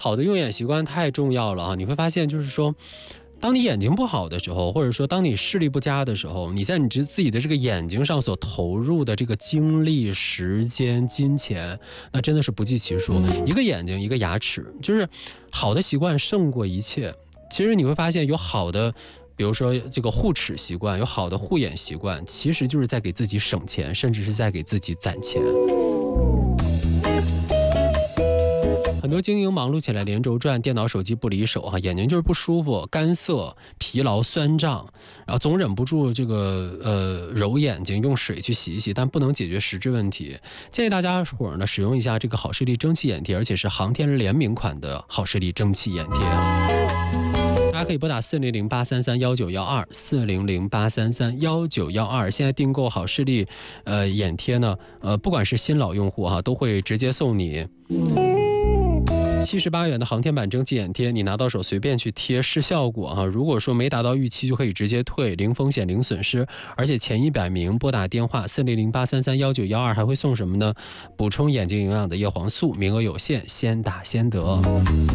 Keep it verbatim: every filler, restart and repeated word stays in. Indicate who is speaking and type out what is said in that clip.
Speaker 1: 好的用眼习惯太重要了啊！你会发现，就是说，当你眼睛不好的时候，或者说当你视力不佳的时候，你在你自己的这个眼睛上所投入的这个精力、时间、金钱，那真的是不计其数。一个眼睛，一个牙齿，就是好的习惯胜过一切。其实你会发现，有好的。比如说这个护齿习惯，有好的护眼习惯，其实就是在给自己省钱，甚至是在给自己攒钱。很多经营忙碌起来连轴转，电脑手机不离手啊，眼睛就是不舒服、干涩、疲劳、酸胀，然后总忍不住这个呃揉眼睛，用水去洗一洗，但不能解决实质问题。建议大家伙呢使用一下这个好视力蒸汽眼贴，而且是航天联名款的好视力蒸汽眼贴。大家可以拨打四零零八三三幺九幺二四零零八三三幺九幺二。现在订购好视力呃眼贴呢，呃不管是新老用户哈，都会直接送你七十八元的航天版蒸汽眼贴，你拿到手随便去贴试效果哈。如果说没达到预期，就可以直接退，零风险零损失。而且前一百名拨打电话四零零八三三幺九幺二还会送什么呢？补充眼睛营养的叶黄素，名额有限，先打先得。